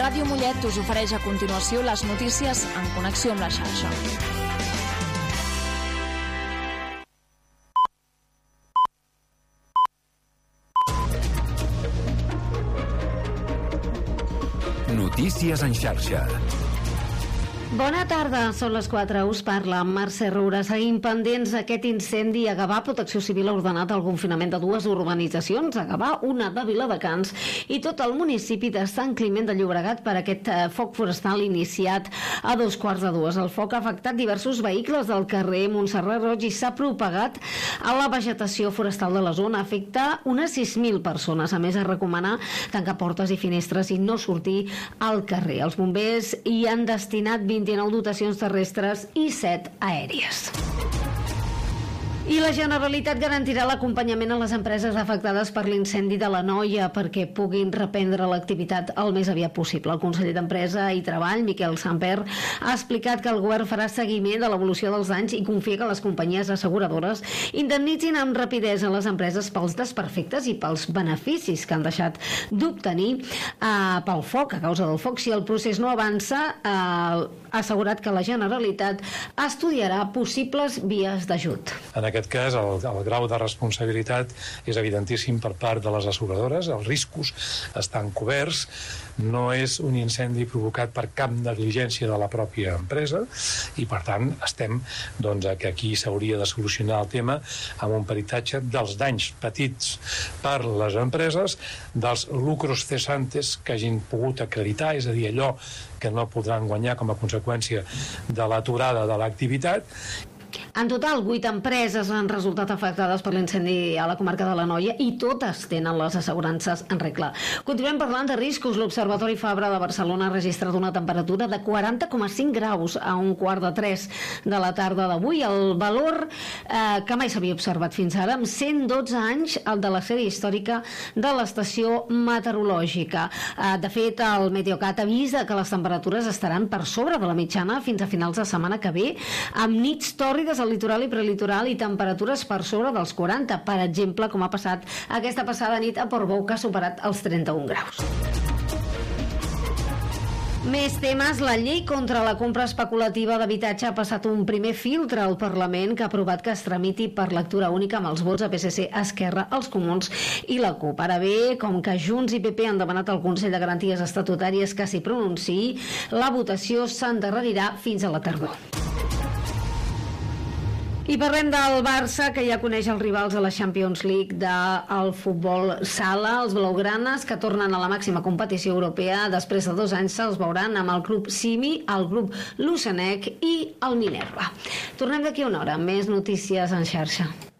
Ràdio Mollet us ofereix a continuació les notícies en connexió amb la xarxa. Notícies en xarxa. Bona tarda, són les 4, us parla Mercè Roura. Seguim pendents d'aquest incendi a Gavà. Protecció Civil ha ordenat el confinament de 2 urbanitzacions, a Gavà, una de Viladecans, i tot el municipi de Sant Climent de Llobregat per aquest foc forestal iniciat a 2:15. El foc ha afectat diversos vehicles del carrer Montserrat Roig i s'ha propagat a la vegetació forestal de la zona. Afecta unes 6.000 persones. A més, es recomana tancar portes i finestres i no sortir al carrer. Els bombers hi han destinat 29 dotacions terrestres i 7 aèries. I la Generalitat garantirà l'acompanyament a les empreses afectades per l'incendi de l'Anoia perquè puguin reprendre l'activitat el més aviat possible. El conseller d'Empresa i Treball, Miquel Samper, ha explicat que el govern farà seguiment de l'evolució dels danys i confia que les companyies asseguradores indemnitzin amb rapidesa les empreses pels desperfectes i pels beneficis que han deixat d'obtenir pel foc, a causa del foc. Si el procés no avança, ha assegurat que la Generalitat estudiarà possibles vies d'ajut. En aquest cas, el grau de responsabilitat és evidentíssim per part de les asseguradores, els riscos estan coberts, no és un incendi provocat per cap negligència de la pròpia empresa i, per tant, estem que aquí s'hauria de solucionar el tema amb un peritatge dels danys petits per les empreses, dels lucros cesantes que hagin pogut acreditar, és a dir, allò que no podran guanyar com a conseqüència de l'aturada de l'activitat. En total, 8 empreses han resultat afectades per l'incendi a la comarca de l'Anoia i totes tenen les assegurances en regla. Continuem parlant de riscos. L'Observatori Fabra de Barcelona ha registrat una temperatura de 40,5 graus a 2:15 de la tarda d'avui. El valor que mai s'havia observat fins ara, amb 112 anys, el de la sèrie històrica de l'estació meteorològica. De fet, el Meteocat avisa que les temperatures estaran per sobre de la mitjana fins a finals de setmana que ve, amb nits tòrrides al litoral i prelitoral i temperatures per sobre dels 40, per exemple, com ha passat aquesta passada nit a Portbou, que ha superat els 31 graus. Més temes. La llei contra la compra especulativa d'habitatge ha passat un primer filtre al Parlament, que ha aprovat que es tramiti per lectura única amb els vots a PSC, Esquerra, els Comuns i la CUP. Ara bé, com que Junts i PP han demanat al Consell de Garanties Estatutàries que s'hi pronunciï, la votació s'endarrerirà fins a la tardor. I parlem del Barça, que ja coneix els rivals a la Champions League del futbol sala. Els blaugranes, que tornen a la màxima competició europea després de 2 anys, se'ls veuran amb el club Simi, el grup Lucenec i el Minerva. Tornem d'aquí a una hora amb més notícies en xarxa.